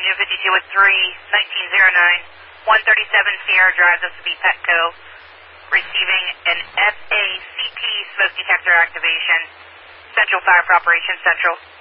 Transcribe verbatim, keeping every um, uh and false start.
Engine fifty-two with three, nineteen oh nine, one thirty-seven Sierra Drive, this will be Petco, receiving an F A C T smoke detector activation. Central Fire for Operations Central.